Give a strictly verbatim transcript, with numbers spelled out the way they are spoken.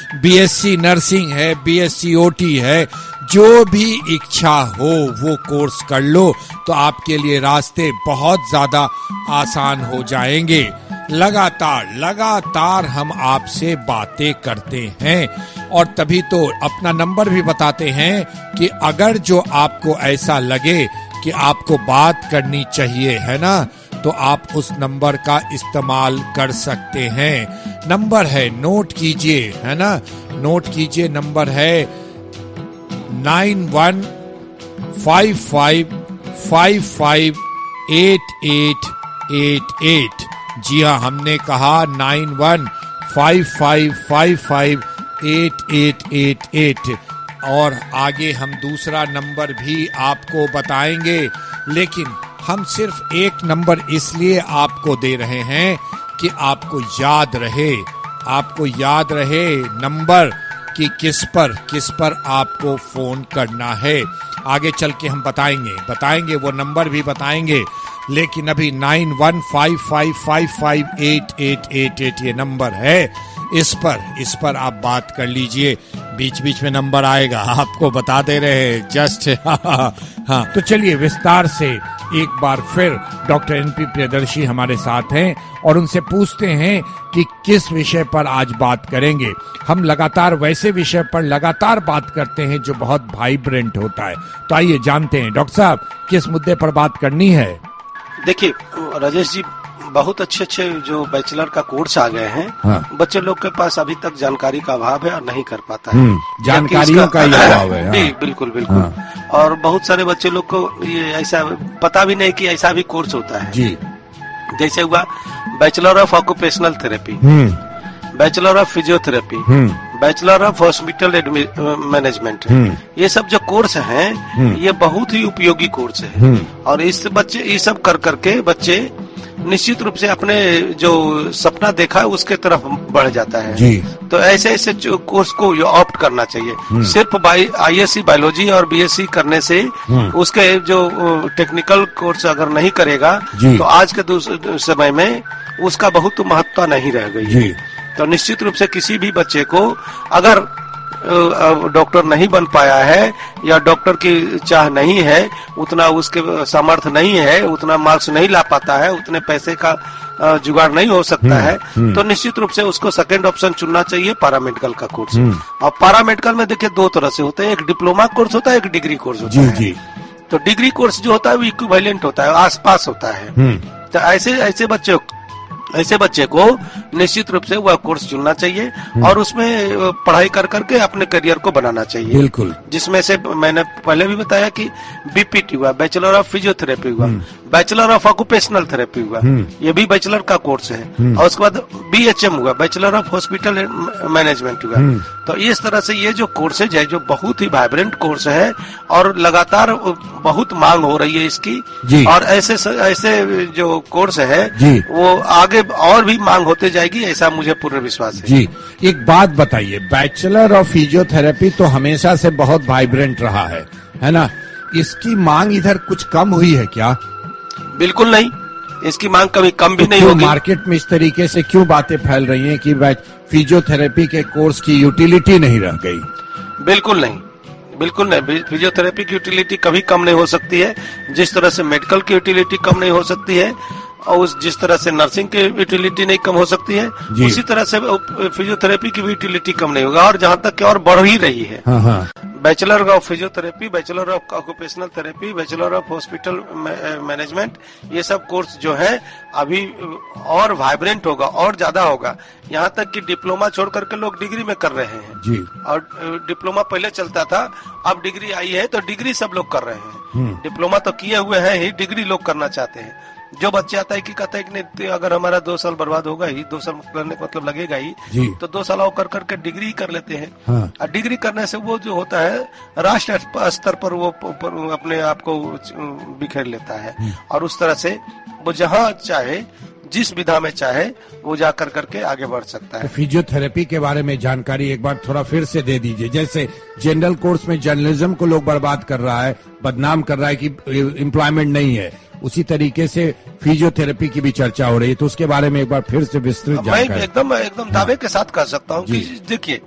BSc nursing है, BSc OT है, जो भी इच्छा हो वो कोर्स कर लो तो आपके लिए रास्ते बहुत ज्यादा आसान हो जाएंगे। लगातार लगातार हम आपसे बातें करते हैं और तभी तो अपना नंबर भी बताते हैं कि अगर जो आपको ऐसा लगे कि आपको बात करनी चाहिए है ना, तो आप उस नंबर का इस्तेमाल कर सकते हैं। नंबर है, नोट कीजिए, है ना, नोट कीजिए, नंबर है nine one five five five five eight eight eight eight. जी हाँ, हमने कहा nine one five five five five eight eight eight eight. और आगे हम दूसरा नंबर भी आपको बताएंगे, लेकिन हम सिर्फ एक नंबर इसलिए आपको दे रहे हैं कि आपको याद रहे, आपको याद रहे नंबर कि किस पर किस पर आपको फोन करना है। आगे चल के हम बताएंगे बताएंगे वो नंबर भी बताएंगे, लेकिन अभी nine one five five five five eight eight eight eight ये नंबर है। इस पर इस पर आप बात कर लीजिए, बीच बीच में नंबर आएगा, आपको बता दे रहे हैं जस्ट। हाँ, तो चलिए विस्तार से एक बार फिर डॉक्टर एनपी प्रियदर्शी हमारे साथ हैं और उनसे पूछते हैं कि किस विषय पर आज बात करेंगे। हम लगातार वैसे विषय पर लगातार बात करते हैं जो बहुत वाइब्रेंट होता है, तो आइए जानते हैं डॉक्टर साहब किस मुद्दे पर बात करनी है। देखिए राजेश जी, बहुत अच्छे अच्छे जो बैचलर का कोर्स आ गए हैं। हाँ। बच्चे लोग के पास अभी तक जानकारी का अभाव है और नहीं कर पाता है, जानकारियों का ही अभाव है। हाँ। बिल्कुल बिल्कुल। हाँ। और बहुत सारे बच्चे लोग को ये ऐसा पता भी नहीं कि ऐसा भी कोर्स होता है। जी। जैसे हुआ bachelor of occupational therapy, bachelor of physiotherapy, bachelor of hospital management, ये सब जो कोर्स हैं ये बहुत ही उपयोगी कोर्स है। और इस बच्चे ये सब कर करके बच्चे निश्चित रूप से अपने जो सपना देखा है उसके तरफ बढ़ जाता है। जी। तो ऐसे ऐसे कोर्स को ऑप्ट करना चाहिए। सिर्फ आईएससी बायोलॉजी और बीएससी करने से उसके जो टेक्निकल कोर्स अगर नहीं करेगा तो आज के समय में उसका बहुत महत्व नहीं रह गई है। तो निश्चित रूप से किसी भी बच्चे को अगर डॉक्टर नहीं बन पाया है या डॉक्टर की चाह नहीं है, उतना उसके सामर्थ्य नहीं है, उतना मार्क्स नहीं ला पाता है, उतने पैसे का जुगाड़ नहीं हो सकता है, तो निश्चित रूप से उसको सेकंड ऑप्शन चुनना चाहिए पैरामेडिकल का कोर्स। और पैरामेडिकल में देखिए दो तरह से होते हैं, एक डिप्लोमा कोर्स होता है, एक डिग्री कोर्स होता है। जी। तो डिग्री कोर्स जो होता है वो इक्विवेलेंट होता है, आस पास होता है। तो ऐसे ऐसे बच्चे ऐसे बच्चे को निश्चित रूप से वह कोर्स चुनना चाहिए और उसमें पढ़ाई कर करके अपने करियर को बनाना चाहिए। बिल्कुल। जिसमें से मैंने पहले भी बताया कि बीपीटी हुआ, बैचलर ऑफ फिजियोथेरेपी हुआ, बैचलर ऑफ ऑक्यूपेशनल थेरेपी हुआ, ये भी बैचलर का कोर्स है। और उसके बाद बीएचएम हुआ, बैचलर ऑफ हॉस्पिटल मैनेजमेंट हुआ। तो इस तरह से ये जो कोर्सेज है जो बहुत ही वाइब्रेंट कोर्स है और लगातार बहुत मांग हो रही है इसकी, और ऐसे ऐसे जो कोर्स है वो आगे और भी मांग होते जाएगी, ऐसा मुझे पूर्ण विश्वास है। जी। एक बात बताइए, बैचलर ऑफ फिजियोथेरेपी तो हमेशा से बहुत वाइब्रेंट रहा है, है ना, इसकी मांग इधर कुछ कम हुई है क्या? बिल्कुल नहीं, इसकी मांग कभी कम भी नहीं होगी। मार्केट में इस तरीके से क्यों बातें फैल रही हैं कि फिजियोथेरेपी के कोर्स की यूटिलिटी नहीं रह गई? बिल्कुल नहीं, बिल्कुल नहीं। फिजियोथेरेपी की यूटिलिटी कभी कम नहीं हो सकती है, जिस तरह से मेडिकल की यूटिलिटी कम नहीं हो सकती है और उस जिस तरह से नर्सिंग की यूटिलिटी नहीं कम हो सकती है, उसी तरह से फिजियोथेरेपी की भी यूटिलिटी कम नहीं होगा, और जहाँ तक कि और बढ़ ही रही है। हाँ हाँ। Bachelor of physiotherapy, bachelor of occupational therapy, bachelor of hospital management, ये सब कोर्स जो है अभी और वाइब्रेंट होगा और ज्यादा होगा। यहाँ तक कि डिप्लोमा छोड़ करके लोग डिग्री में कर रहे हैं। जी। और डिप्लोमा पहले चलता था, अब डिग्री आई है तो डिग्री सब लोग कर रहे हैं। डिप्लोमा तो किए हुए हैं ही, डिग्री लोग करना चाहते हैं। जो बच्चे आता है कि कहता है कि नहीं, अगर हमारा दो साल बर्बाद होगा ही, दो साल करने का मतलब लगेगा ही, तो दो साल और कर करके डिग्री कर लेते हैं। हाँ। और डिग्री करने से वो जो होता है राष्ट्र स्तर पर वो पर अपने आप को बिखेर लेता है, और उस तरह से वो जहाँ चाहे जिस विधा में चाहे वो जाकर करके आगे बढ़ सकता है। तो फिजियोथेरेपी के बारे में जानकारी एक बार थोड़ा फिर से दे दीजिए। जैसे जनरल कोर्स में जर्नलिज्म को लोग बर्बाद कर रहा है, बदनाम कर रहा है कि एम्प्लॉयमेंट नहीं है, उसी तरीके से फिजियोथेरेपी की भी चर्चा हो रही है, तो उसके बारे में एक बार फिर से विस्तृत जानकारी। मैं एकदम एकदम दावे के साथ कह सकता हूँ कि देखिए